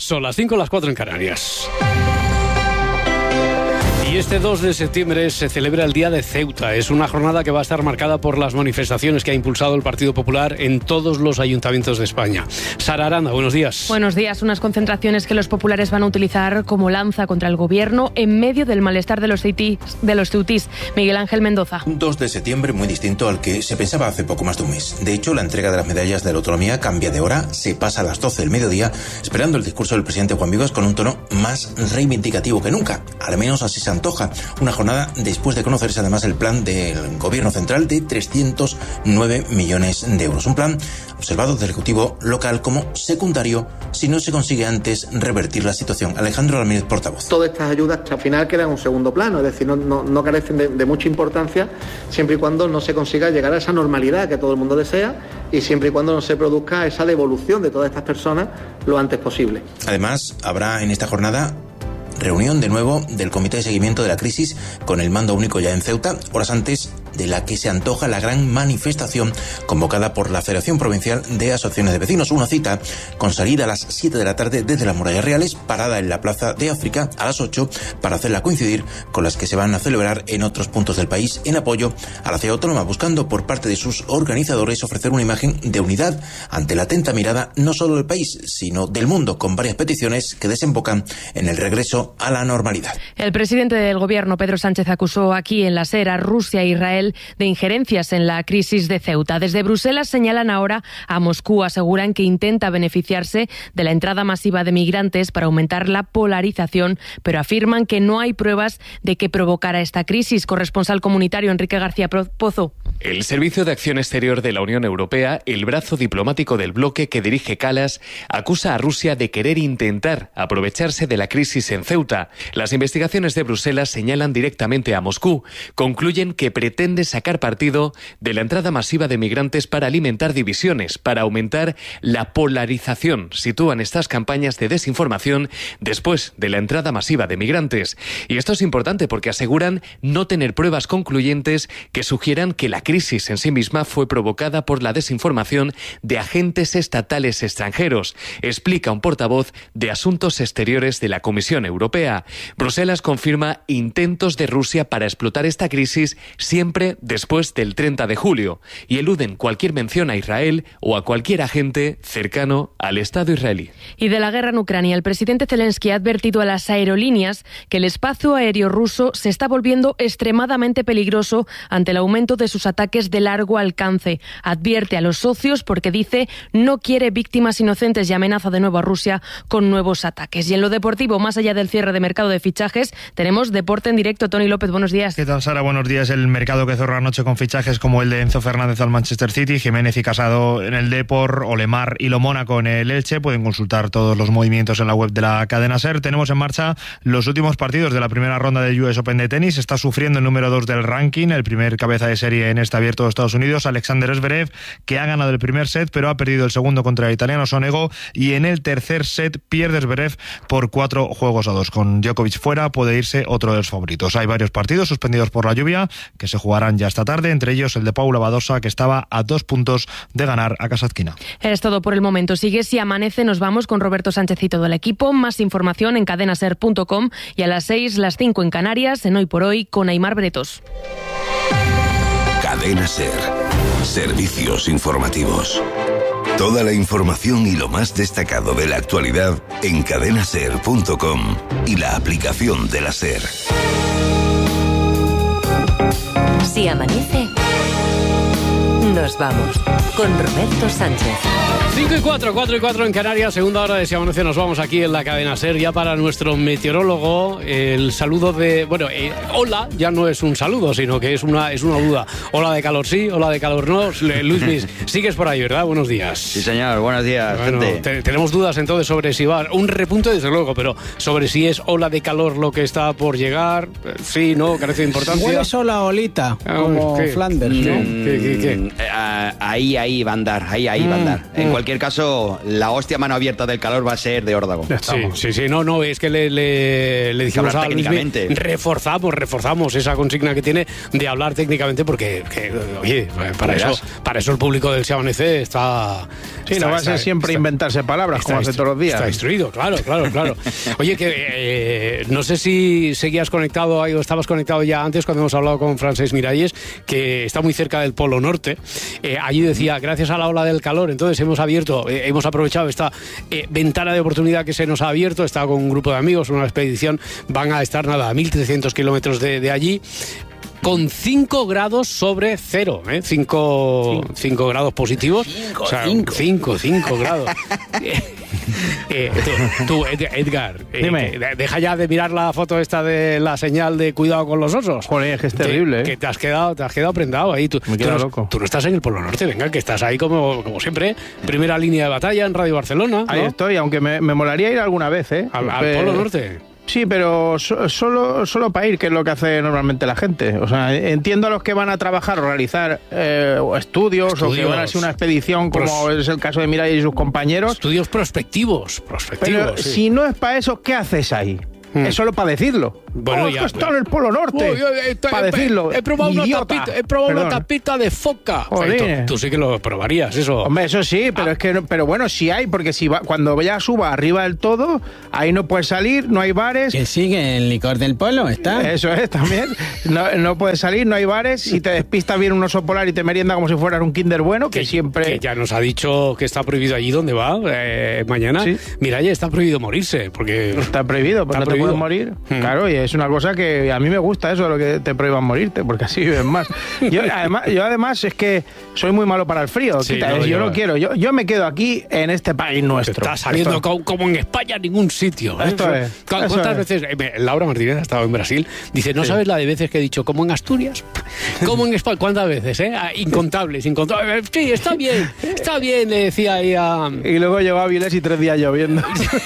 Son las 5, las 4 en Canarias. Y este 2 de septiembre se celebra el Día de Ceuta. Es una jornada que va a estar marcada por las manifestaciones que ha impulsado el Partido Popular en todos los ayuntamientos de España. Sara Aranda, buenos días. Buenos días. Unas concentraciones que los populares van a utilizar como lanza contra el gobierno en medio del malestar de los ceutís. Miguel Ángel Mendoza. Un 2 de septiembre muy distinto al que se pensaba hace poco más de un mes. De hecho, la entrega de las medallas de la autonomía cambia de hora, se pasa a las 12 del mediodía, esperando el discurso del presidente Juan Vivas con un tono más reivindicativo que nunca. Al menos así se antoja. Una jornada después de conocerse además el plan del gobierno central de 309 millones de euros. Un plan observado del Ejecutivo local como secundario si no se consigue antes revertir la situación. Alejandro Ramírez, portavoz. Todas estas ayudas al final quedan en un segundo plano, es decir, no carecen de mucha importancia siempre y cuando no se consiga llegar a esa normalidad que todo el mundo desea y siempre y cuando no se produzca esa devolución de todas estas personas lo antes posible. Además, habrá en esta jornada reunión de nuevo del Comité de Seguimiento de la Crisis con el mando único ya en Ceuta, horas antes de la que se antoja la gran manifestación convocada por la Federación Provincial de Asociaciones de Vecinos. Una cita con salida a las 7 de la tarde desde las Murallas Reales, parada en la Plaza de África a las 8 para hacerla coincidir con las que se van a celebrar en otros puntos del país en apoyo a la ciudad autónoma, buscando por parte de sus organizadores ofrecer una imagen de unidad ante la atenta mirada no solo del país, sino del mundo, con varias peticiones que desembocan en el regreso a la normalidad. El presidente del gobierno, Pedro Sánchez, acusó aquí en la SER a Rusia e Israel de injerencias en la crisis de Ceuta. Desde Bruselas señalan ahora a Moscú, aseguran que intenta beneficiarse de la entrada masiva de migrantes para aumentar la polarización, pero afirman que no hay pruebas de que provocara esta crisis. Corresponsal comunitario Enrique García Pozo. El Servicio de Acción Exterior de la Unión Europea, el brazo diplomático del bloque que dirige Kallas, acusa a Rusia de querer intentar aprovecharse de la crisis en Ceuta. Las investigaciones de Bruselas señalan directamente a Moscú. Concluyen que pretende sacar partido de la entrada masiva de migrantes para alimentar divisiones, para aumentar la polarización. Sitúan estas campañas de desinformación después de la entrada masiva de migrantes. Y esto es importante porque aseguran no tener pruebas concluyentes que sugieran que la crisis en sí misma fue provocada por la desinformación de agentes estatales extranjeros, explica un portavoz de Asuntos Exteriores de la Comisión Europea. Bruselas confirma intentos de Rusia para explotar esta crisis siempre después del 30 de julio y eluden cualquier mención a Israel o a cualquier agente cercano al Estado israelí. Y de la guerra en Ucrania, el presidente Zelensky ha advertido a las aerolíneas que el espacio aéreo ruso se está volviendo extremadamente peligroso ante el aumento de sus ataques de largo alcance. Advierte a los socios porque dice no quiere víctimas inocentes y amenaza de nuevo a Rusia con nuevos ataques. Y en lo deportivo, más allá del cierre de mercado de fichajes, tenemos deporte en directo. Tony López, buenos días. ¿Qué tal, Sara? Buenos días. El mercado que cerró anoche con fichajes como el de Enzo Fernández al Manchester City, Jiménez y Casado en el Depor, Olemar y Lo Mónaco en el Elche. Pueden consultar todos los movimientos en la web de la cadena SER. Tenemos en marcha los últimos partidos de la primera ronda del US Open de tenis. Está sufriendo el número 2 del ranking, el primer cabeza de serie en este abierto de Estados Unidos, Alexander Zverev, que ha ganado el primer set pero ha perdido el segundo contra el italiano Sonego, y en el tercer set pierde Zverev por 4-2. Con Djokovic fuera puede irse otro de los favoritos. Hay varios partidos suspendidos por la lluvia que se jugarán ya esta tarde, entre ellos el de Paula Badosa, que estaba a 2 puntos de ganar a Kasatkina. Es todo por el momento. Sigue Si Amanece, nos vamos con Roberto Sánchez y todo el equipo. Más información en cadenaser.com y a las 6, las 5 en Canarias, en Hoy por Hoy, con Aimar Bretos. Cadena SER. Servicios informativos. Toda la información y lo más destacado de la actualidad en cadenaser.com y la aplicación de la SER. Si amanece, nos vamos con Roberto Sánchez. 5 y 4, 4 y 4 en Canarias, segunda hora de Si Amanece. Nos vamos aquí en la cadena SER ya para nuestro meteorólogo. El saludo de... Bueno, hola ya no es un saludo, sino que es una duda. Hola de calor sí, hola de calor no. Luis, sigues por ahí, ¿verdad? Buenos días. Sí, señor, buenos días, bueno, gente. Tenemos dudas entonces sobre si va... Un repunte desde luego, pero sobre si es ola de calor lo que está por llegar. Sí, no, carece de importancia. Huele sola olita, como ¿qué? Flanders, ¿no? ¿Qué? Ahí va a andar, ahí va a andar. En cualquier caso, la hostia mano abierta del calor va a ser de órdago. Sí, no, es que le dijimos a Luismi, reforzamos esa consigna que tiene de hablar técnicamente, porque, oye, para eso el público del Se Amanece está... Sí, no va a ser siempre inventarse palabras, como hace todos los días. Está instruido, claro. Oye, que no sé si seguías conectado o estabas conectado ya antes cuando hemos hablado con Francesc Miralles, que está muy cerca del Polo Norte. Allí decía, gracias a la ola del calor, entonces hemos aprovechado esta ventana de oportunidad que se nos ha abierto. Está con un grupo de amigos, una expedición, van a estar a 1.300 kilómetros de allí, con 5 grados sobre cero, 5 grados positivos. 5 grados. Tú, Edgar, deja ya de mirar la foto esta de la señal de cuidado con los osos. Joder, que es terrible. Que te has quedado prendado ahí. Me quedo loco. Tú no estás en el Polo Norte, venga, que estás ahí como siempre, primera línea de batalla en Radio Barcelona, ¿no? Ahí estoy, aunque me molaría ir alguna vez, al Polo Norte. Sí, pero solo para ir, que es lo que hace normalmente la gente. O sea, entiendo a los que van a trabajar o realizar estudios, o que van a hacer una expedición, como es el caso de Mirai y sus compañeros. Estudios prospectivos. Pero sí. Si no es para eso, ¿qué haces ahí? Es solo para decirlo. Bueno, ya está en el Polo Norte. Para decirlo. He probado una tapita de foca. Tú sí que lo probarías, eso. Hombre, eso sí, pero bueno, sí hay, porque cuando ya suba arriba del todo, ahí no puedes salir, no hay bares. Que sigue el licor del polo, está. Eso es, también. No puedes salir, no hay bares. Si te despistas bien un oso polar y te merienda como si fueras un Kinder bueno, que siempre... Que ya nos ha dicho que está prohibido allí donde va, mañana. ¿Sí? Mira, ya está prohibido morirse, porque... Está prohibido, pues no te puedes morir. Claro, y es una cosa que a mí me gusta eso, lo que te prohíban morirte, porque así vives más. Yo además es que soy muy malo para el frío. Sí, yo no quiero. Yo me quedo aquí en este país nuestro. Está saliendo como en España en ningún sitio. ¿Cuántas veces? Laura Martínez ha estado en Brasil. Dice, ¿no sabes la de veces que he dicho como en Asturias? Como en España. ¿Cuántas veces? Incontables. Sí, está bien, le decía ahí a... Y luego llegó a Avilés y 3 días lloviendo.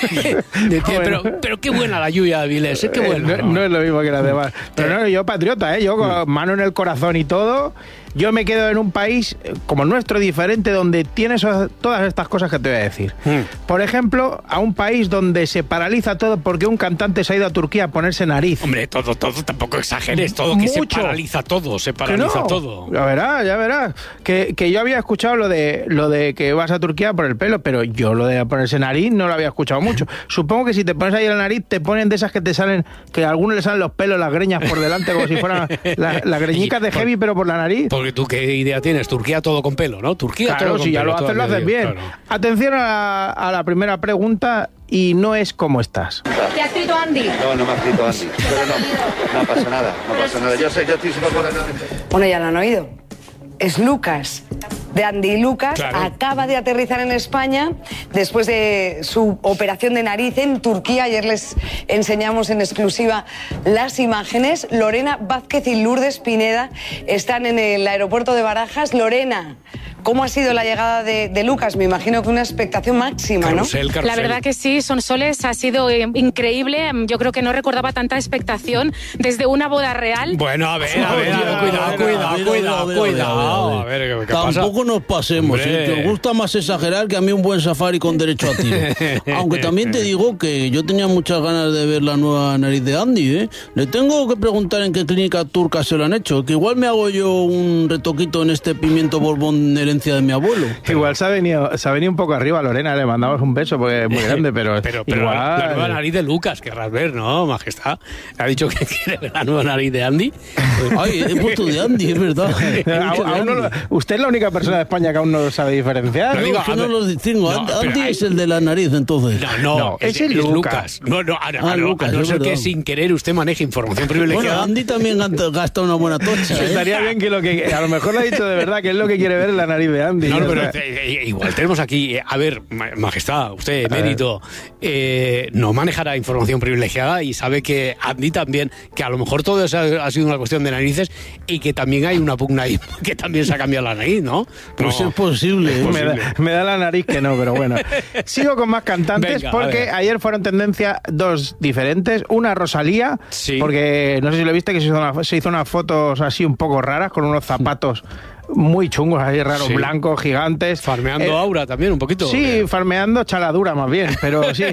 pero qué buena la lluvia de Avilés, qué buena. No es lo mismo que las demás. Pero no, yo patriota, yo con mano en el corazón y todo. Yo me quedo en un país como el nuestro, diferente, donde tienes todas estas cosas que te voy a decir. Por ejemplo, a un país donde se paraliza todo porque un cantante se ha ido a Turquía a ponerse nariz. Hombre, todo, tampoco exageres, todo, que se paraliza todo. Todo. Ya verás. Que yo había escuchado lo de que vas a Turquía por el pelo, pero yo lo de ponerse nariz no lo había escuchado mucho. Supongo que si te pones ahí la nariz, te ponen de esas que te salen, que a algunos le salen los pelos, las greñas por delante, como si fueran las greñicas de heavy, pero por la nariz. Porque tú, ¿qué idea tienes? Turquía todo con pelo, ¿no? Turquía claro, todo con si pelo. Claro, si ya lo haces bien. Claro. Atención a la primera pregunta, y no es ¿cómo estás? ¿Te ha escrito Andy? No me ha escrito Andy. Pero no pasa nada. Yo estoy súper contento. Bueno, ya lo han oído. Es Lucas, de Andy Lucas, claro. Acaba de aterrizar en España después de su operación de nariz en Turquía. Ayer les enseñamos en exclusiva las imágenes. Lorena Vázquez y Lourdes Pineda están en el aeropuerto de Barajas. Lorena, ¿cómo ha sido la llegada de Lucas? Me imagino que una expectación máxima, ¿no? Carrusel. La verdad que sí, Sonsoles, ha sido increíble. Yo creo que no recordaba tanta expectación desde una boda real. Bueno, a ver, cuidado. A ver, ¿qué pasa? Tampoco nos pasemos, te gusta más exagerar que a mí un buen safari con derecho a tiro. Aunque también te digo que yo tenía muchas ganas de ver la nueva nariz de Andy, ¿eh? Le tengo que preguntar en qué clínica turca se lo han hecho, que igual me hago yo un retoquito en este pimiento Borbón herencia de mi abuelo. Igual se ha venido un poco arriba, Lorena, le mandamos un beso porque es muy grande, pero igual... La nueva nariz de Lucas, querrás ver, ¿no, majestad? ¿Ha dicho que quiere ver la nueva nariz de Andy? Ay, he puesto de Andy, es verdad. Usted es la única persona de España que aún no lo sabe diferenciar. No los distingo. Andy es el de la nariz, entonces. No, es el Lucas. A no ser que sin querer usted maneje información privilegiada. Bueno, Andy también gasta una buena tocha. Estaría bien que a lo mejor lo ha dicho de verdad, que es lo que quiere ver en la nariz de Andy. No, pero igual tenemos aquí, a ver, majestad, usted, emérito, no manejará información privilegiada y sabe que Andy también, que a lo mejor todo eso ha sido una cuestión de narices y que también hay una pugna ahí que también se ha cambiado la nariz, ¿no? Pues es posible. Me da la nariz que no, pero bueno. Sigo con más cantantes. Venga, porque ayer fueron tendencia dos diferentes. Una, Rosalía, sí. Porque no sé si lo viste, que se hizo unas fotos así un poco raras con unos zapatos muy chungos, ahí raros, blancos, gigantes. Farmeando aura también un poquito. Sí, farmeando chaladura más bien, pero sí.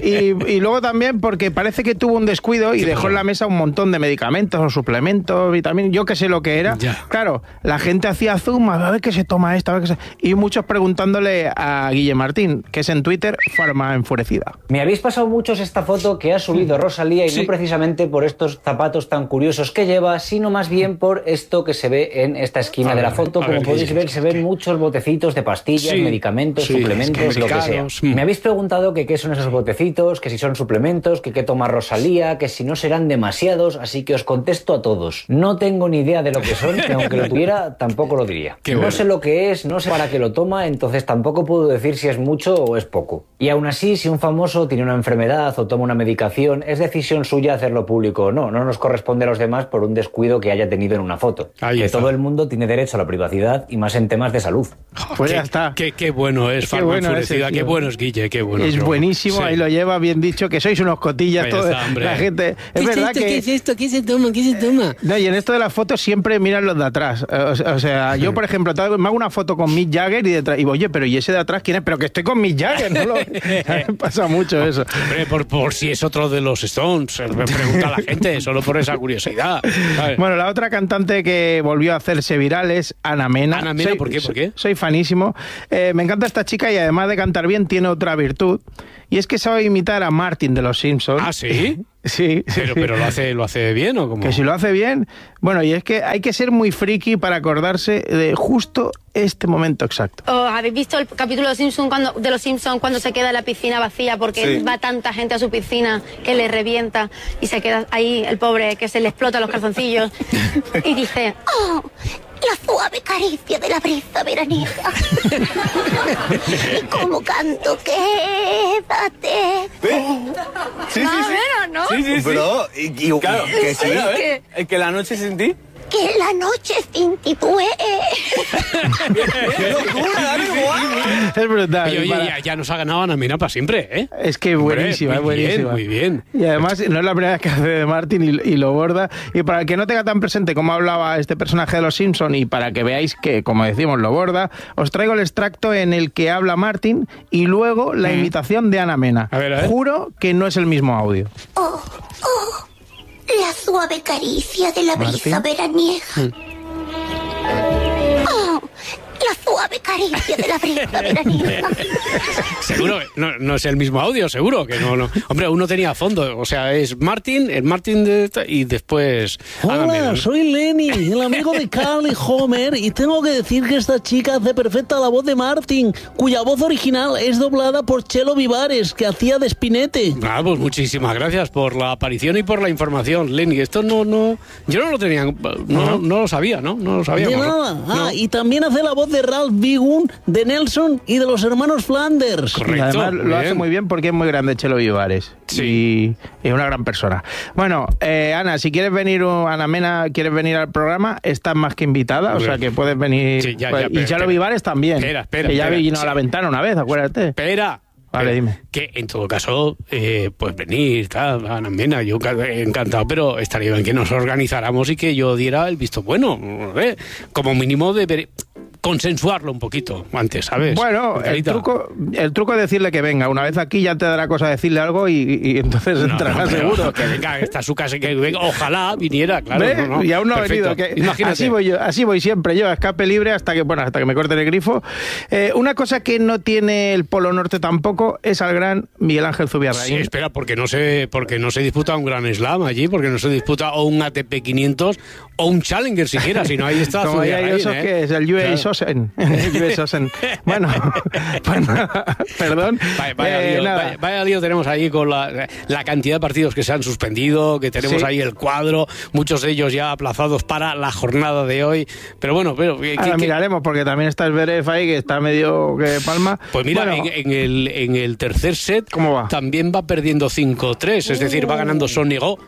Y luego también porque parece que tuvo un descuido y dejó en la mesa un montón de medicamentos o suplementos, vitaminas, yo qué sé lo que era. Ya. Claro, la gente hacía zoom, a ver qué se toma esto, a ver qué se... Y muchos preguntándole a Guille Martín, que es en Twitter, Farma Enfurecida. Me habéis pasado muchos esta foto que ha subido Rosalía y no precisamente por estos zapatos tan curiosos que lleva, sino más bien por esto que se ve en esta esquina de la foto. Como podéis ver, se ven muchos botecitos de pastillas, medicamentos, suplementos, lo que sea. Me habéis preguntado que qué son esos botecitos, que si son suplementos, que qué toma Rosalía, que si no serán demasiados, así que os contesto a todos. No tengo ni idea de lo que son, que aunque lo tuviera, tampoco lo diría. No sé lo que es, no sé para qué lo toma, entonces tampoco puedo decir si es mucho o es poco. Y aún así, si un famoso tiene una enfermedad o toma una medicación, es decisión suya hacerlo público o no. No nos corresponde a los demás por un descuido que haya tenido en una foto. Que todo el mundo tiene derecho a la privacidad y más en temas de salud. Pues ya está. Qué bueno es Farma Enfurecida, qué bueno es Guille, qué bueno. Es buenísimo, ahí lo lleva bien dicho, que sois unos cotillas todos. La gente. Es verdad que. ¿Qué es esto? ¿Qué se toma? ¿Qué se toma? No, y en esto de las fotos siempre miran los de atrás. O sea, yo, por ejemplo, me hago una foto con Mick Jagger y detrás, y oye, pero ¿y ese de atrás quién es? Pero que estoy con Mick Jagger, ¿no? Pasa mucho eso. Hombre, por si es otro de los Stones, me pregunta la gente, solo por esa curiosidad. Bueno, la otra cantante que volvió a hacerse viral es Ana Mena. Ana Mena, ¿por qué? Soy fanísimo. Me encanta esta chica y además de cantar bien tiene otra virtud. Y es que sabe imitar a Martin de los Simpsons. ¿Ah, sí? Sí. Pero lo hace bien, ¿o cómo? Que si lo hace bien. Bueno, y es que hay que ser muy friki para acordarse de justo este momento exacto. ¿Habéis visto el capítulo de los Simpsons cuando se queda la piscina vacía porque va tanta gente a su piscina que le revienta y se queda ahí el pobre que se le explota los calzoncillos y dice, ¡oh! La suave caricia de la brisa veraniega. Y como canto, quédate. Sí. ¿no? Sí. Pero, claro, que sí. ¿Es que la noche sin ti? Que la noche sin ti puede. ¡Qué locura! Es brutal. Oye, ya nos ha ganado Ana Mena para siempre, ¿eh? Es que buenísima, buenísima. Muy bien. Y además no es la primera vez que hace de Martin y lo borda. Y para el que no tenga tan presente cómo hablaba este personaje de los Simpsons y para que veáis que, como decimos, lo borda, os traigo el extracto en el que habla Martin y luego la imitación de Ana Mena. A ver. Juro que no es el mismo audio. La suave caricia de la brisa veraniega. La suave caricia de la brisa veraniega. Seguro, no es el mismo audio, seguro que no. Hombre, uno tenía fondo, o sea, es Martin, y después... Hola, soy Lenny, el amigo de Carl y Homer, y tengo que decir que esta chica hace perfecta la voz de Martin, cuya voz original es doblada por Chelo Vivares, que hacía de Spinete. Pues muchísimas gracias por la aparición y por la información, Lenny. Esto yo no lo tenía, no lo sabía, ¿no? No lo sabía. De nada. Y también hace la voz de Ralph Bigun, de Nelson y de los hermanos Flanders. Correcto. Y además lo hace muy bien porque es muy grande Chelo Vivares. Sí. Y es una gran persona. Bueno, Ana, si quieres venir, Ana Mena, quieres venir al programa, estás más que invitada, o sea que puedes venir. Sí, y Chelo Vivares también. Espera. Que ya vino a la ventana una vez, acuérdate. Espera. Vale, dime. Que en todo caso, pues venir, tal, Ana Mena, yo encantado, pero estaría bien que nos organizáramos y que yo diera el visto bueno, como mínimo de consensuarlo un poquito antes, ¿sabes? Bueno, el truco es decirle que venga. Una vez aquí ya te dará cosa decirle algo y entonces entrará seguro. Que venga, está su casa, que venga. Ojalá viniera, claro. Y aún no ha venido. Imagínate. Así voy siempre yo, a escape libre hasta que me corten el grifo. Una cosa que no tiene el Polo Norte tampoco es al gran Miguel Ángel Zubiarraín. Sí, espera, porque no se disputa un Gran Slam allí, porque no se disputa o un ATP 500 o un Challenger siquiera, sino ahí está Zubiarraín. Como hay esos que es el US Osen. Bueno, pues nada, perdón. Vaya lío tenemos ahí con la cantidad de partidos que se han suspendido, que tenemos ahí el cuadro, muchos de ellos ya aplazados para la jornada de hoy. Pero bueno, ahora miraremos, porque también está Zverev ahí, que está medio que palma. Pues mira, en el tercer set, ¿cómo va? También va perdiendo 5-3, es decir, va ganando Sonego.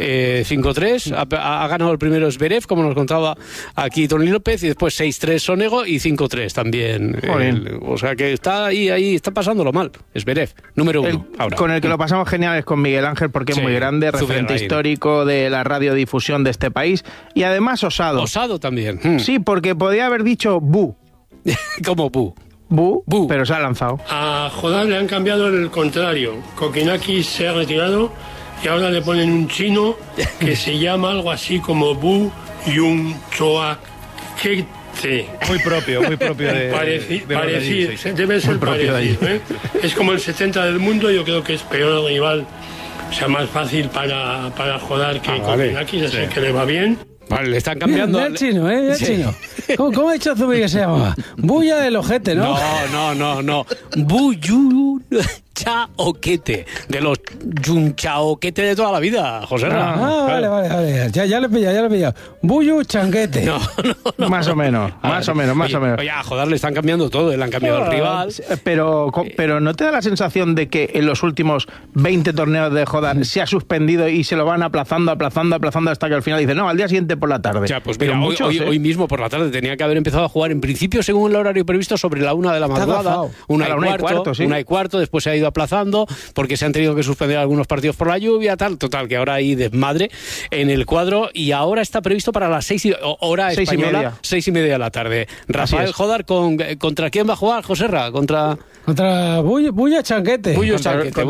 5-3. Ha ganado el primero Zverev, como nos contaba aquí Tony López, y después 6-3 Sonego y 5-3 también. O sea que está ahí está pasándolo mal. Zverev, número 1 ahora. Con el que lo pasamos genial es con Miguel Ángel, porque es muy grande, referente histórico de la radiodifusión de este país, y además osado. Osado también. Sí, porque podía haber dicho bu. ¿Cómo bu? Bu, pero se ha lanzado. A Jodar le han cambiado el contrario. Kokinakis se ha retirado y ahora le ponen un chino que se llama algo así como Bu Yung Choa Kete. Muy propio de parecido, debe ser parecido. Es como el 70 del mundo, yo creo que es peor el rival, o sea, más fácil para Jodar que Kokinakis, así que le va bien. Vale, le están cambiando. Mira el chino, el chino. ¿Cómo ha dicho Zubi que se llamaba? Bulla del ojete, ¿no? No. Buyu Chaoquete. De los Yunchaoquete de toda la vida, José Ra. Vale. Ya lo he pillado. Buyu Changuete. No. Más o menos. Oye, a Jodar le están cambiando todo, le han cambiado el rival. Pero ¿no te da la sensación de que en los últimos 20 torneos de Jodar se ha suspendido y se lo van aplazando hasta que al final dicen, no, al día siguiente por la tarde? Ya, pues mira, hoy mismo por la tarde tenía que haber empezado a jugar en principio según el horario previsto sobre la 1 de la madrugada, 1 y cuarto, después se ha ido aplazando porque se han tenido que suspender algunos partidos por la lluvia, total, que ahora hay desmadre en el cuadro y ahora está previsto para las 6 hora española, 6:30 de la tarde. Rafael Jodar, ¿contra quién va a jugar, José Ra? Contra Bulla Chanquete. Bullo Chanquete.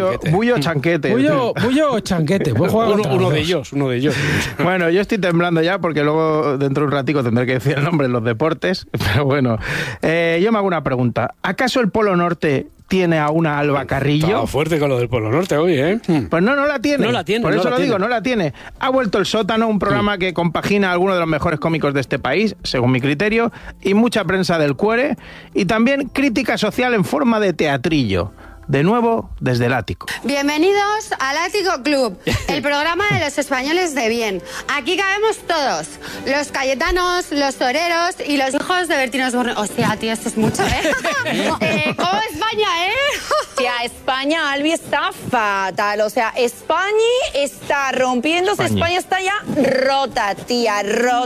Bullo Chanquete. Uno de ellos. Bueno, yo estoy temblando ya porque luego dentro de un ratico tendré que decir el nombre en los deportes, pero bueno. Yo me hago una pregunta. ¿Acaso el Polo Norte tiene a una Alba Carrillo? Estaba fuerte con lo del Polo Norte hoy, ¿eh? Pues no la tiene. Por eso digo, no la tiene. Ha vuelto El Sótano, un programa que compagina a algunos de los mejores cómicos de este país, según mi criterio, y mucha prensa del cuore, y también crítica social en forma de teatrillo. De nuevo, desde el ático. Bienvenidos al Ático Club, el programa de los españoles de bien. Aquí cabemos todos, los cayetanos, los toreros y los hijos de Bertino Osborne. Hostia, tío, esto es mucho, ¿eh? ¿Cómo España, Tía, España, Albi, está fatal. O sea, España está rompiéndose, España está ya rota, tía,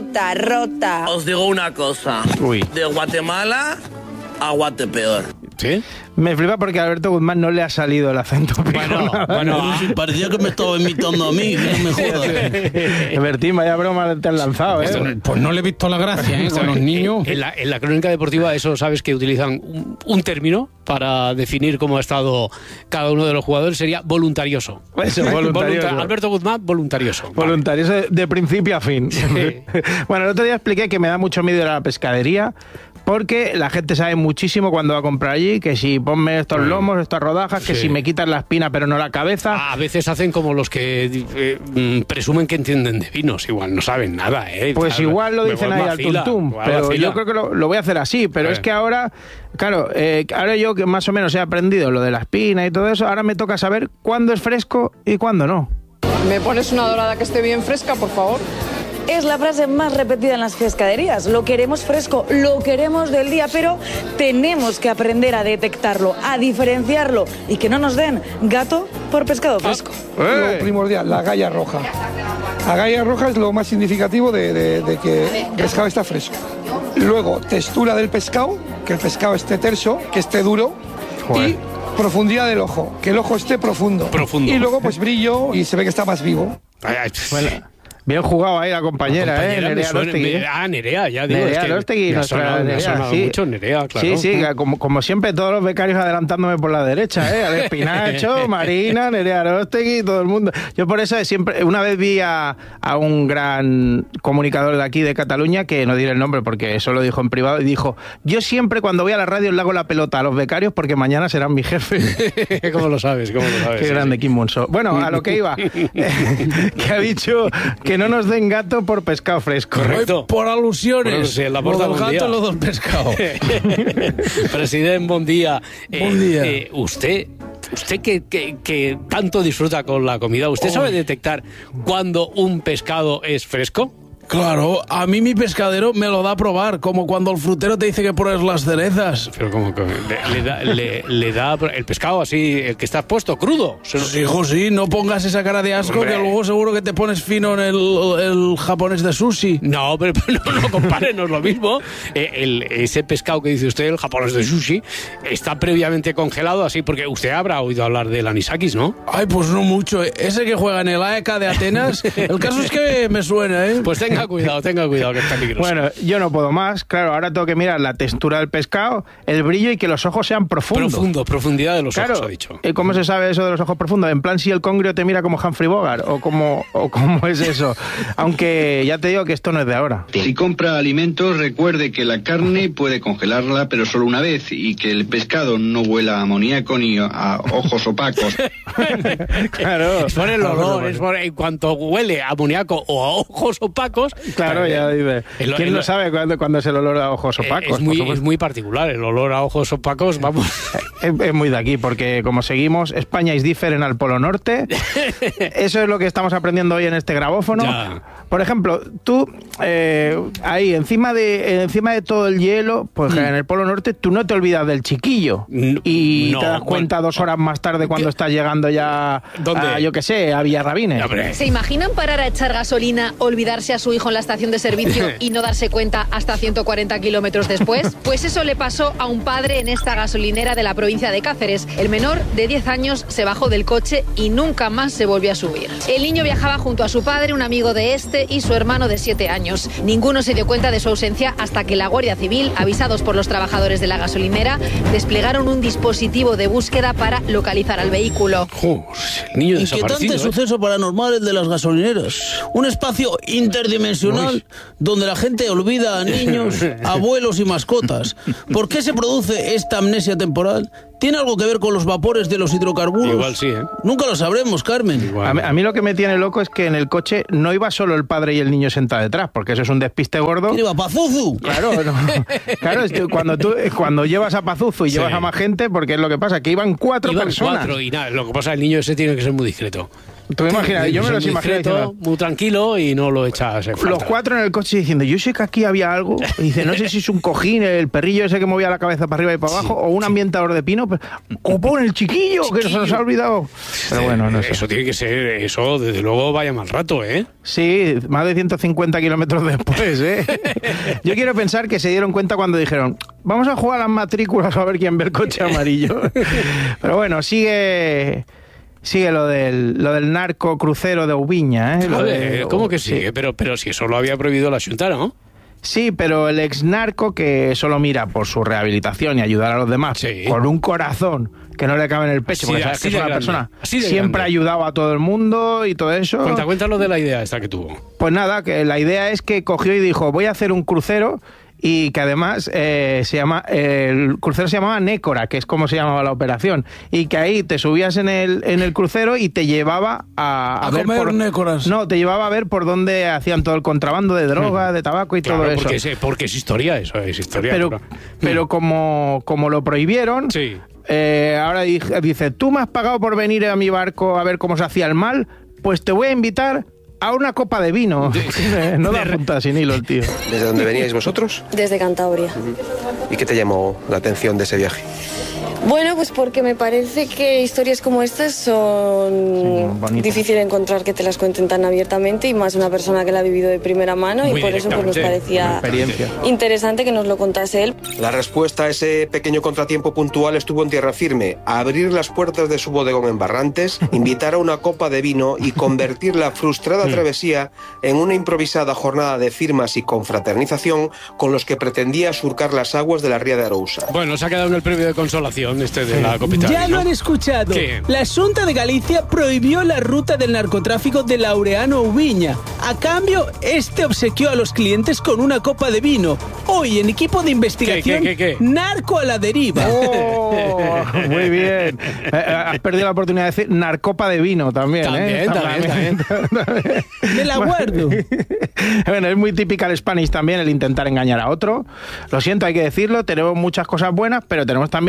rota. Os digo una cosa. De Guatemala a Guatepeor. ¿Sí? Me flipa porque a Alberto Guzmán no le ha salido el acento. Bueno, parecía que me estaba imitando a mí, que no me jodas. Bertín, vaya broma te has lanzado, ¿eh? Pues no le he visto la gracia, con los niños. En la crónica deportiva, eso sabes que utilizan un término para definir cómo ha estado cada uno de los jugadores, sería voluntarioso. Eso, voluntarioso. Alberto Guzmán, voluntarioso. Voluntarioso de principio a fin. Sí. Bueno, el otro día expliqué que me da mucho miedo la pescadería, porque la gente sabe muchísimo cuando va a comprar allí, que si ponme estos lomos, estas rodajas, que si me quitan la espina pero no la cabeza. A veces hacen como los que presumen que entienden de vinos, igual no saben nada, ¿eh? Pues igual lo dicen ahí al tuntum, pero yo creo que lo voy a hacer así, pero es que ahora, claro, ahora yo que más o menos he aprendido lo de la espina y todo eso, ahora me toca saber cuándo es fresco y cuándo no. ¿Me pones una dorada que esté bien fresca, por favor? Es la frase más repetida en las pescaderías. Lo queremos fresco, lo queremos del día, pero tenemos que aprender a detectarlo, a diferenciarlo y que no nos den gato por pescado fresco. Lo primordial, la galla roja. La galla roja es lo más significativo de que el pescado está fresco. Luego, textura del pescado, que el pescado esté terso, que esté duro. Y profundidad del ojo, que el ojo esté profundo. Y luego, pues brillo y se ve que está más vivo. Bueno. Bien jugado ahí la compañera, Nerea Arostegui. Nerea, ya digo. Nerea Arostegui, nuestra Nerea, sí. Mucho Nerea, claro. Sí, como siempre, todos los becarios adelantándome por la derecha, Al Espinacho, Marina, Nerea Arostegui, todo el mundo. Yo por eso siempre, una vez vi a un gran comunicador de aquí, de Cataluña, que no diré el nombre porque eso lo dijo en privado, y dijo, yo siempre cuando voy a la radio le hago la pelota a los becarios porque mañana serán mi jefe. ¿Cómo lo sabes? Qué grande, Kim Monso. Bueno, a lo que iba, que ha dicho que no nos den gato por pescado fresco. Correcto. Por alusiones. Sí, la los dos gatos, los dos pescados. Presidente, buen día. Buen día. Usted que tanto disfruta con la comida, ¿usted sabe detectar cuando un pescado es fresco? Claro, a mí mi pescadero me lo da a probar, como cuando el frutero te dice que pruebes las cerezas. Pero como que le da el pescado así, el que está puesto, crudo. Sí, hijo, sí, no pongas esa cara de asco, hombre, que luego seguro que te pones fino en el japonés de sushi. No, pero no comparen, no es lo mismo. Ese pescado que dice usted, el japonés de sushi, está previamente congelado así, porque usted habrá oído hablar del anisakis, ¿no? Ay, pues no mucho. Ese que juega en el AEK de Atenas, el caso es que me suena, ¿eh? Pues tenga cuidado, que es peligroso. Bueno, yo no puedo más. Claro, ahora tengo que mirar la textura del pescado, el brillo y que los ojos sean profundos. Profundidad de los ojos, ha dicho. ¿Cómo se sabe eso de los ojos profundos? En plan, si el congrio te mira como Humphrey Bogart, o cómo es eso. Aunque ya te digo que esto no es de ahora. Si compra alimentos, recuerde que la carne puede congelarla, pero solo una vez, y que el pescado no huela a amoníaco ni a ojos opacos. Claro. Es por el olor, en cuanto huele a amoníaco o a ojos opacos. Claro, ya dice. ¿Quién no sabe cuándo es el olor a ojos opacos? Es muy particular, el olor a ojos opacos, vamos. Es muy de aquí, porque como seguimos, España is different al Polo Norte. Eso es lo que estamos aprendiendo hoy en este grabófono. Ya. Por ejemplo, tú, ahí, encima de todo el hielo, pues en el Polo Norte, tú no te olvidas del chiquillo. Y te das cuenta 2 horas más tarde cuando estás llegando ya a, yo qué sé, a Villarrabines. ¿Se imaginan parar a echar gasolina, olvidarse a su hijo en la estación de servicio y no darse cuenta hasta 140 kilómetros después? Pues eso le pasó a un padre en esta gasolinera de la provincia de Cáceres. El menor, de 10 años, se bajó del coche y nunca más se volvió a subir. El niño viajaba junto a su padre, un amigo de este y su hermano de 7 años. Ninguno se dio cuenta de su ausencia hasta que la Guardia Civil, avisados por los trabajadores de la gasolinera, desplegaron un dispositivo de búsqueda para localizar al vehículo. Niño inquietante suceso paranormal el de las gasolineras. Un espacio interdimensional donde la gente olvida a niños, abuelos y mascotas. ¿Por qué se produce esta amnesia temporal? ¿Tiene algo que ver con los vapores de los hidrocarburos? Igual sí, ¿eh? Nunca lo sabremos, Carmen. A mí lo que me tiene loco es que en el coche no iba solo el padre y el niño sentado detrás, porque eso es un despiste gordo. ¿Quién iba, Pazuzu? Claro, no. Claro, es que cuando llevas a Pazuzu y llevas a más gente, porque es lo que pasa, que iban 4 personas. 4 y nada, lo que pasa es que el niño ese tiene que ser muy discreto. Tú imaginas, yo me los imagino muy tranquilo y no lo echas en falta. Los 4 en el coche diciendo, yo sé que aquí había algo. Y dice, no sé si es un cojín, el perrillo ese que movía la cabeza para arriba y para abajo, o un ambientador de pino. Pero, ¡copón, el chiquillo! Que se nos ha olvidado. Pero bueno, no sé. Eso tiene que ser, eso desde luego vaya mal rato, ¿eh? Sí, más de 150 kilómetros después, ¿eh? Yo quiero pensar que se dieron cuenta cuando dijeron, vamos a jugar a las matrículas a ver quién ve el coche amarillo. Pero bueno, sigue lo del narco crucero de Ubiña, ¿eh? ¿Cómo que sigue? Sí. Pero si eso lo había prohibido la Xunta, ¿no? Sí, pero el ex narco que solo mira por su rehabilitación y ayudar a los demás, con un corazón que no le cabe en el pecho, porque sabes que es una persona siempre ha ayudado a todo el mundo y todo eso. Cuéntanos de la idea esta que tuvo. Pues nada, que la idea es que cogió y dijo, voy a hacer un crucero. Y que además el crucero se llamaba Nécora, que es como se llamaba la operación, y que ahí te subías en el crucero y te llevaba a ver comer nécoras. No, te llevaba a ver por dónde hacían todo el contrabando de droga, de tabaco y todo eso. Porque es historia, eso es historia. Pero como lo prohibieron, ahora dice, tú me has pagado por venir a mi barco a ver cómo se hacía el mal, pues te voy a invitar a una copa de vino. No da punta sin hilo el tío. ¿Desde dónde veníais vosotros? Desde Cantabria. ¿Y qué te llamó la atención de ese viaje? Bueno, pues porque me parece que historias como estas son difíciles de encontrar que te las cuenten tan abiertamente, y más una persona que la ha vivido de primera mano, y por eso pues nos parecía interesante que nos lo contase él. La respuesta a ese pequeño contratiempo puntual estuvo en tierra firme: abrir las puertas de su bodegón en Barrantes, invitar a una copa de vino y convertir la frustrada travesía en una improvisada jornada de firmas y confraternización con los que pretendía surcar las aguas de la ría de Arousa. Bueno, se ha quedado en el premio de consolación de la Copita. Ya lo han escuchado. ¿Qué? La Xunta de Galicia prohibió la ruta del narcotráfico de Laureano a Ubiña. A cambio, este obsequió a los clientes con una copa de vino. Hoy, en equipo de investigación, ¿Qué? Narco a la deriva. Oh, muy bien. Has perdido la oportunidad de decir narcopa de vino también. También. Me la guardo. Bueno, es muy típica el Spanish también, el intentar engañar a otro. Lo siento, hay que decirlo, tenemos muchas cosas buenas, pero tenemos también algunos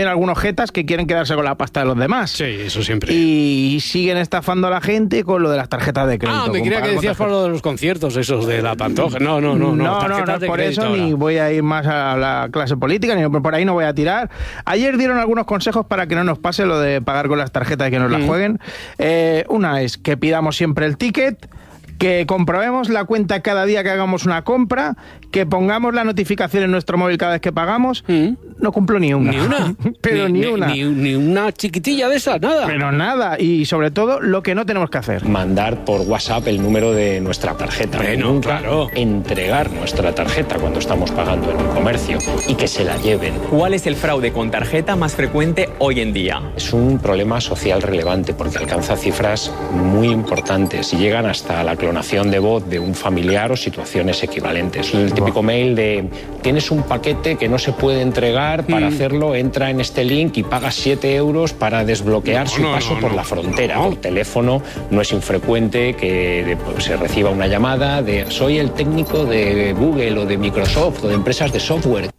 tarjetas que quieren quedarse con la pasta de los demás. Sí, eso siempre. Y siguen estafando a la gente con lo de las tarjetas de crédito. Me creía que decías por lo de los conciertos esos de la Pantoja. No, tarjetas de por crédito eso ahora. ni voy a ir más a la clase política, ni por ahí no voy a tirar. Ayer dieron algunos consejos para que no nos pase lo de pagar con las tarjetas y que nos las jueguen. Una es que pidamos siempre el ticket, que comprobemos la cuenta cada día que hagamos una compra, que pongamos la notificación en nuestro móvil cada vez que pagamos. No cumplo ni una. ¿Ni una? Pero ni una. Ni una chiquitilla de esas, nada. Pero nada. Y sobre todo, lo que no tenemos que hacer. Mandar por WhatsApp el número de nuestra tarjeta. Nunca entregar nuestra tarjeta cuando estamos pagando en un comercio y que se la lleven. ¿Cuál es el fraude con tarjeta más frecuente hoy en día? Es un problema social relevante porque alcanza cifras muy importantes y llegan hasta la clonación de voz de un familiar o situaciones equivalentes. El típico mail de tienes un paquete que no se puede entregar, para hacerlo entra en este link y pagas 7 euros para desbloquear su paso por la frontera. Por teléfono no es infrecuente que se reciba una llamada de soy el técnico de Google o de Microsoft o de empresas de software.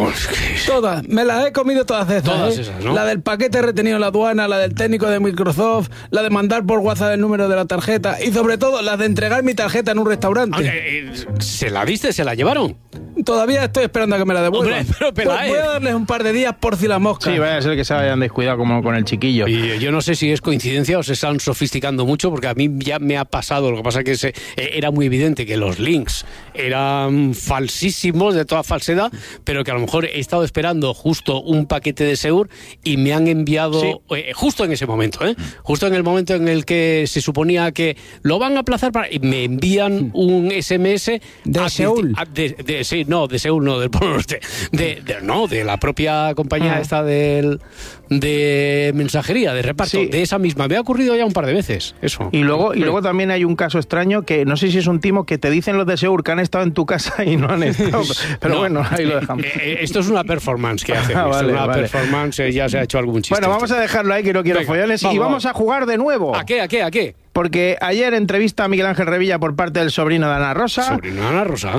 Todas, me las he comido todas esas, ¿no? La del paquete retenido en la aduana, la del técnico de Microsoft, la de mandar por WhatsApp el número de la tarjeta y sobre todo la de entregar mi tarjeta en un restaurante. ¿Se la diste? ¿Se la llevaron? Todavía estoy esperando a que me la devuelvan. Hombre, pero voy a darles un par de días por si la mosca. Sí, vaya a ser que se hayan descuidado como con el chiquillo. Y yo no sé si es coincidencia o se están sofisticando mucho, porque a mí ya me ha pasado. Lo que pasa es que era muy evidente que los links eran falsísimos, de toda falsedad, pero que a lo mejor he estado esperando justo un paquete de Seur y me han enviado justo en ese momento, justo en el momento en el que se suponía que lo van a aplazar y me envían un SMS de Seúl. De Seúl, no, del Polo Norte. De la propia compañía esta de mensajería, de reparto, de esa misma. Me ha ocurrido ya un par de veces eso. Y luego también hay un caso extraño que no sé si es un timo que te dicen los de Seúl que han estado en tu casa y no han estado. Pero bueno, ahí lo dejamos. Esto es una performance que hacen. Performance, ya se ha hecho algún chiste. Bueno, vamos a dejarlo ahí, que no quiero follones. Y vamos a jugar de nuevo. ¿A qué? Porque ayer entrevista a Miguel Ángel Revilla por parte del sobrino de Ana Rosa. ¿Sobrino de Ana Rosa?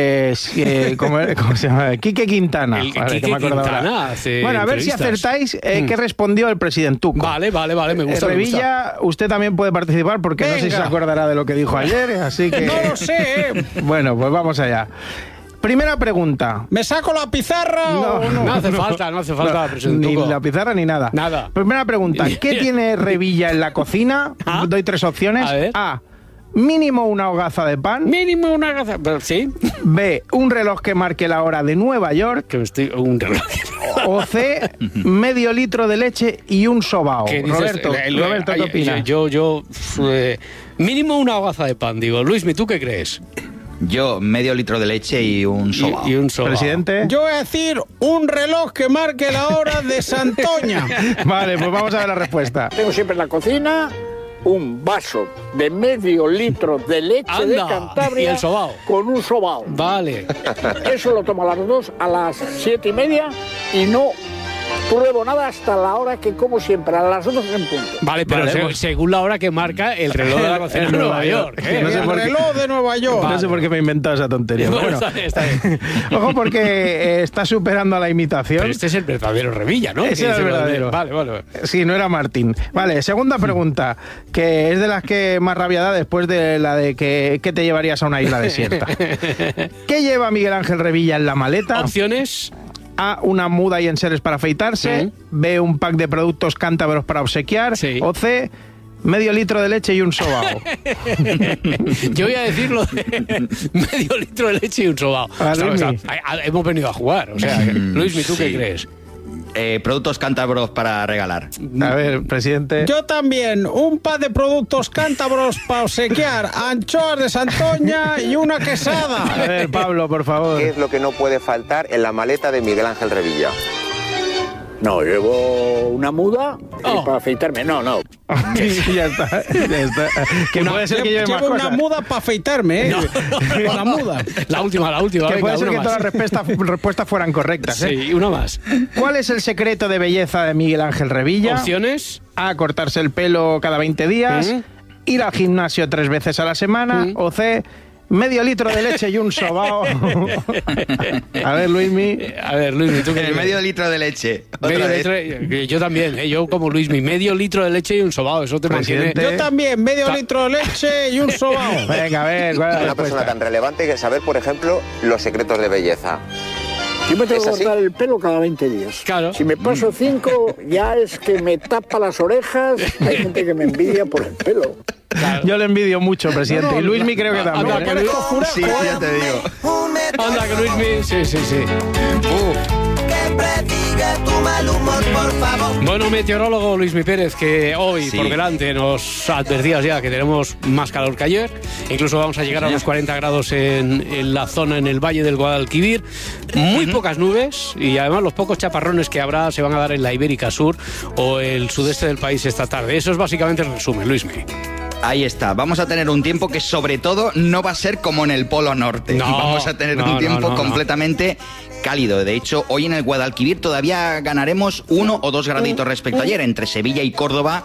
¿Cómo se llama? Quique Quintana. Quique Quintana hace bueno, a ver si acertáis qué respondió el presidentuco. Vale, me gusta. Revilla, usted también puede participar porque no sé si se acordará de lo que dijo ayer, así que... ¡No lo sé! Bueno, pues vamos allá. Primera pregunta. ¿Me saco la pizarra o no? No hace falta, ni la pizarra ni nada. Nada. Primera pregunta. ¿Qué tiene Revilla en la cocina? Doy 3 opciones. A. Mínimo una hogaza de pan. Mínimo una hogaza. Sí. B. Un reloj que marque la hora de Nueva York. Un reloj. O C. Medio litro de leche y un sobao. Roberto, ¿qué opinas? Yo mínimo una hogaza de pan, digo. Luismi, ¿tú qué crees? Yo, medio litro de leche y un sobao. Y un sobao. ¿Presidente? Yo voy a decir un reloj que marque la hora de Santoña. Vale, pues vamos a ver la respuesta. Tengo siempre en la cocina un vaso de medio litro de leche de Cantabria y el sobao. Con un sobao. Vale. Eso lo tomo a las 2, a las 7:30 y no pruebo nada hasta la hora que como siempre, a las 2 en punto. Vale, pero según la hora que marca el reloj de la cocina de Nueva York. No sé el reloj de Nueva York. No sé por qué me he inventado esa tontería. Bueno, está bien. Ojo, porque está superando a la imitación. Pero este es el verdadero Revilla, ¿no? Ese era el verdadero. Vale. Sí, no era Martín. Vale, segunda pregunta, que es de las que más rabia da después de la de que te llevarías a una isla desierta. ¿Qué lleva Miguel Ángel Revilla en la maleta? Opciones. A, una muda y enseres para afeitarse. B, un pack de productos cántabros para obsequiar. O C, medio litro de leche y un sobao. Yo voy a decirlo de medio litro de leche y un sobao. Hemos venido a jugar. O sea, Luismi, ¿tú qué crees? Productos cántabros para regalar. A ver, presidente. Yo también, un par de productos cántabros para obsequiar, anchoas de Santoña y una quesada. A ver, Pablo, por favor. ¿Qué es lo que no puede faltar en la maleta de Miguel Ángel Revilla? No, llevo una muda para afeitarme. No. ya está. Que puede ser que lleve más cosas. Llevo una muda para afeitarme, Una muda. La última. Que puede ser que todas las respuestas fueran correctas, Sí, una más. ¿Cuál es el secreto de belleza de Miguel Ángel Revilla? Opciones. A, cortarse el pelo cada 20 días. Ir al gimnasio 3 veces a la semana. O C, medio litro de leche y un sobao. A ver, Luismi, ¿tú qué el medio litro de leche. Yo también, yo como Luismi, medio litro de leche y un sobao, eso te mantiene. Yo también, medio litro de leche y un sobao. Venga, a ver, ¿cuál es la Una respuesta? persona tan relevante que saber, por ejemplo, los secretos de belleza. Yo me tengo que ¿Es así? cortar el pelo cada 20 días. Claro. Si me paso 5, ya es que me tapa las orejas. Hay gente que me envidia por el pelo. Yo le envidio mucho, presidente. No, y Luismi creo que también. Anda, Parezco furaco, Sí, ya te digo. Anda, que Luismi, sí. Bueno, meteorólogo Luismi Pérez, que hoy Sí. por delante nos advertías ya que tenemos más calor que ayer. Incluso vamos a llegar a los 40 grados en la zona, en el Valle del Guadalquivir. Muy pocas nubes y además los pocos chaparrones que habrá se van a dar en la Ibérica Sur o el sudeste del país esta tarde. Eso es básicamente el resumen, Luismi. Ahí está, vamos a tener un tiempo que sobre todo no va a ser como en el Polo Norte. No, vamos a tener un tiempo completamente cálido. De hecho, hoy en el Guadalquivir todavía ganaremos 1 o 2 graditos respecto a ayer. Entre Sevilla y Córdoba,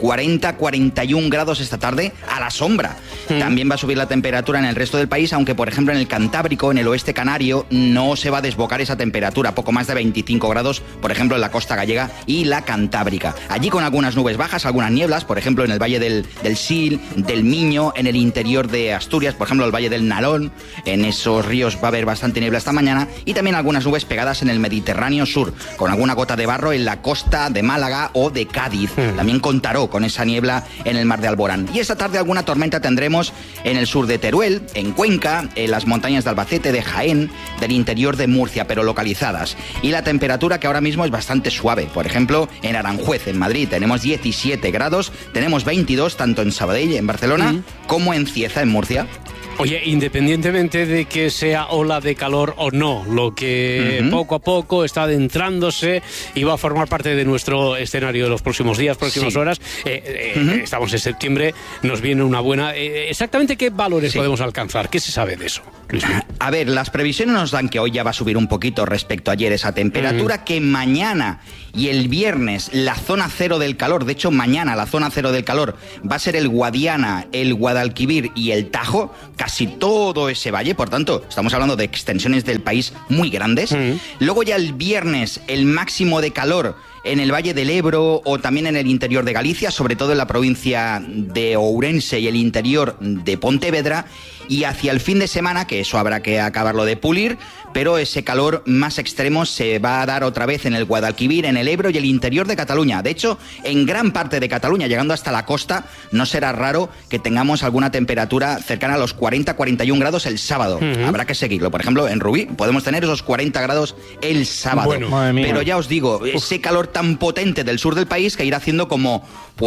40-41 grados esta tarde a la sombra. También va a subir la temperatura en el resto del país, aunque por ejemplo en el Cantábrico, en el oeste canario, no se va a desbocar esa temperatura, poco más de 25 grados, por ejemplo en la costa gallega y la Cantábrica. Allí con algunas nubes bajas, algunas nieblas, por ejemplo en el valle del Sil, del Miño, en el interior de Asturias, por ejemplo el valle del Nalón, en esos ríos va a haber bastante niebla esta mañana, y también algunas nubes pegadas en el Mediterráneo sur, con alguna gota de barro en la costa de Málaga o de Cádiz, también con Taró, con esa niebla en el mar de Alborán. Y esta tarde alguna tormenta tendremos en el sur de Teruel, en Cuenca, en las montañas de Albacete, de Jaén, del interior de Murcia, pero localizadas. Y la temperatura que ahora mismo es bastante suave. Por ejemplo, en Aranjuez, en Madrid, tenemos 17 grados, tenemos 22 tanto en Sabadell, en Barcelona, como en Cieza, en Murcia. Oye, independientemente de que sea ola de calor o no, lo que poco a poco está adentrándose y va a formar parte de nuestro escenario de los próximos días, próximas horas. Estamos en septiembre, nos viene una buena... ¿Exactamente qué valores podemos alcanzar? ¿Qué se sabe de eso, Luis? A ver, las previsiones nos dan que hoy ya va a subir un poquito respecto a ayer esa temperatura, que mañana y el viernes la zona cero del calor, de hecho mañana la zona cero del calor va a ser el Guadiana, el Guadalquivir y el Tajo, casi todo ese valle, por tanto, estamos hablando de extensiones del país muy grandes. Luego ya el viernes el máximo de calor en el Valle del Ebro o también en el interior de Galicia, sobre todo en la provincia de Ourense y el interior de Pontevedra, y hacia el fin de semana, que eso habrá que acabarlo de pulir, pero ese calor más extremo se va a dar otra vez en el Guadalquivir, en el Ebro y el interior de Cataluña. De hecho, en gran parte de Cataluña, llegando hasta la costa, no será raro que tengamos alguna temperatura cercana a los 40-41 grados el sábado. Habrá que seguirlo. Por ejemplo, en Rubí podemos tener esos 40 grados el sábado. Bueno, madre mía. Pero ya os digo, ese calor tan potente del sur del país que irá haciendo como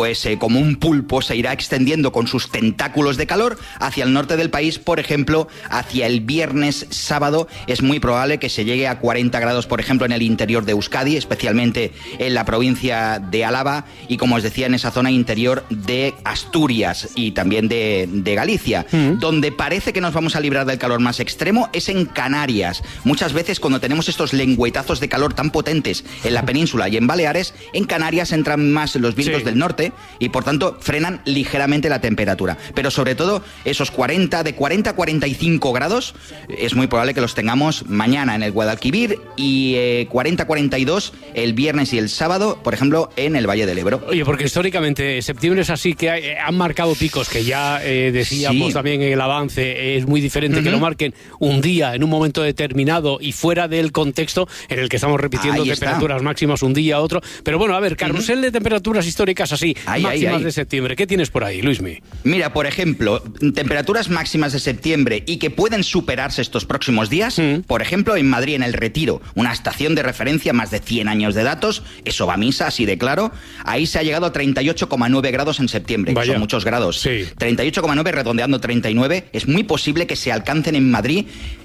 un pulpo, se irá extendiendo con sus tentáculos de calor hacia el norte del país. Por ejemplo, hacia el viernes, sábado, es muy probable que se llegue a 40 grados, por ejemplo, en el interior de Euskadi, especialmente en la provincia de Álava y, como os decía, en esa zona interior de Asturias y también de Galicia. Donde parece que nos vamos a librar del calor más extremo es en Canarias. Muchas veces cuando tenemos estos lengüetazos de calor tan potentes en la península y en Baleares, en Canarias entran más los vientos del norte y, por tanto, frenan ligeramente la temperatura. Pero, sobre todo, esos 40 a 45 grados es muy probable que los tengamos mañana en el Guadalquivir y 40-42 el viernes y el sábado, por ejemplo, en el Valle del Ebro. Oye, porque históricamente septiembre es así, que han marcado picos que ya decíamos también en el avance, es muy diferente que lo marquen un día, en un momento determinado y fuera del contexto en el que estamos repitiendo temperaturas máximas un día, otro. Pero bueno, a ver, carrusel de temperaturas históricas así, máximas de septiembre. ¿Qué tienes por ahí, Luismi? Mira, por ejemplo, temperaturas máximas de septiembre y que pueden superarse estos próximos días. Por ejemplo, en Madrid, en El Retiro, una estación de referencia, más de 100 años de datos, eso va a misa, así de claro. Ahí se ha llegado a 38,9 grados en septiembre, que son muchos grados. 38,9, redondeando 39, es muy posible que se alcancen en Madrid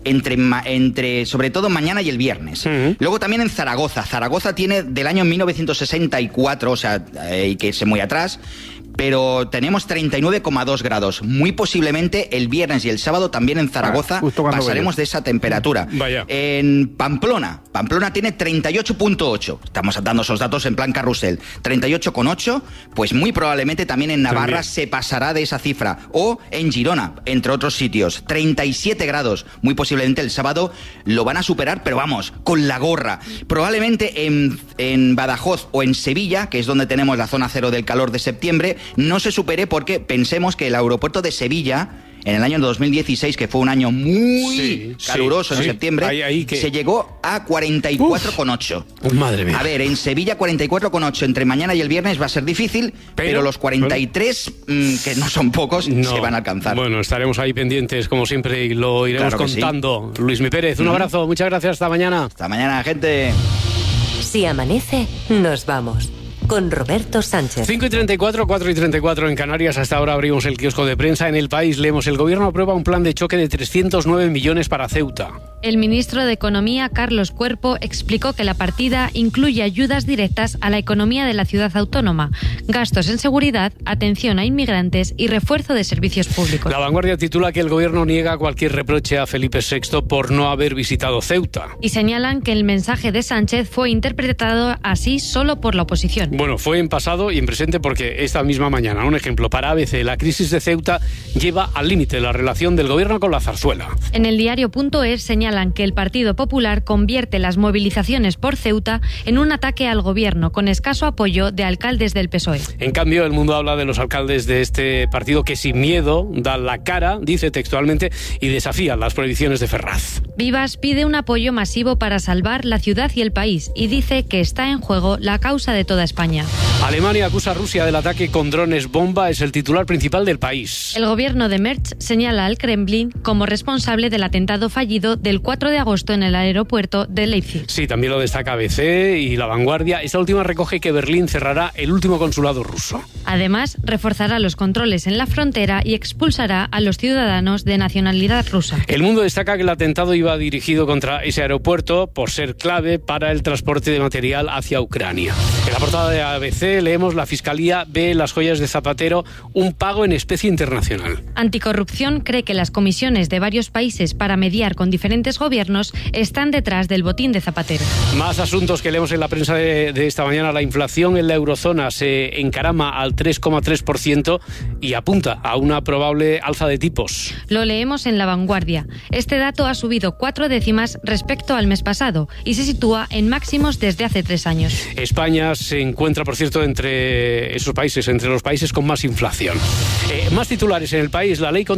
entre sobre todo mañana y el viernes. Luego también en Zaragoza. Zaragoza tiene del año 1964, o sea, hay que irse muy atrás, pero tenemos 39,2 grados. Muy posiblemente el viernes y el sábado también en Zaragoza pasaremos de esa temperatura. Vaya. En Pamplona tiene 38,8. Estamos dando esos datos en plan carrusel. 38,8, pues muy probablemente también en Navarra se pasará de esa cifra. O en Girona, entre otros sitios, 37 grados. Muy posiblemente el sábado lo van a superar, pero vamos, con la gorra. Probablemente en Badajoz o en Sevilla, que es donde tenemos la zona cero del calor de septiembre, no se supere porque pensemos que el aeropuerto de Sevilla, en el año 2016, que fue un año muy caluroso en septiembre, se llegó a 44,8. Madre mía. A ver, en Sevilla 44,8 entre mañana y el viernes va a ser difícil, pero los 43, que no son pocos, se van a alcanzar. Bueno, estaremos ahí pendientes, como siempre, y lo iremos contando. Luismi Pérez, un abrazo, muchas gracias, hasta mañana. Hasta mañana, gente. Si amanece, nos vamos. Con Roberto Sánchez. 5:34, 4:34 en Canarias. Hasta ahora abrimos el kiosco de prensa. En El País leemos: el gobierno aprueba un plan de choque de 309 millones para Ceuta. El ministro de Economía, Carlos Cuerpo, explicó que la partida incluye ayudas directas a la economía de la ciudad autónoma, gastos en seguridad, atención a inmigrantes y refuerzo de servicios públicos. La Vanguardia titula que el gobierno niega cualquier reproche a Felipe VI por no haber visitado Ceuta. Y señalan que el mensaje de Sánchez fue interpretado así solo por la oposición. Bueno, fue en pasado y en presente porque esta misma mañana, un ejemplo, para ABC, la crisis de Ceuta lleva al límite la relación del gobierno con la zarzuela. En el diario.es señalan que el Partido Popular convierte las movilizaciones por Ceuta en un ataque al gobierno, con escaso apoyo de alcaldes del PSOE. En cambio, El Mundo habla de los alcaldes de este partido que sin miedo dan la cara, dice textualmente, y desafían las prohibiciones de Ferraz. Vivas pide un apoyo masivo para salvar la ciudad y el país y dice que está en juego la causa de toda España. Alemania acusa a Rusia del ataque con drones bomba, es el titular principal del País. El gobierno de Merz señala al Kremlin como responsable del atentado fallido del 4 de agosto en el aeropuerto de Leipzig. Sí, también lo destaca ABC y La Vanguardia. Esta última recoge que Berlín cerrará el último consulado ruso. Además, reforzará los controles en la frontera y expulsará a los ciudadanos de nacionalidad rusa. El Mundo destaca que el atentado iba dirigido contra ese aeropuerto por ser clave para el transporte de material hacia Ucrania. En la portada de ABC leemos: la Fiscalía ve en las joyas de Zapatero un pago en especie internacional. Anticorrupción cree que las comisiones de varios países para mediar con diferentes gobiernos están detrás del botín de Zapatero. Más asuntos que leemos en la prensa de esta mañana. La inflación en la eurozona se encarama al 3,3% y apunta a una probable alza de tipos. Lo leemos en La Vanguardia. Este dato ha subido 4 décimas respecto al mes pasado y se sitúa en máximos desde hace 3 años. España se encuentra, por cierto, entre esos países, entre los países con más inflación. Más titulares en El País: la ley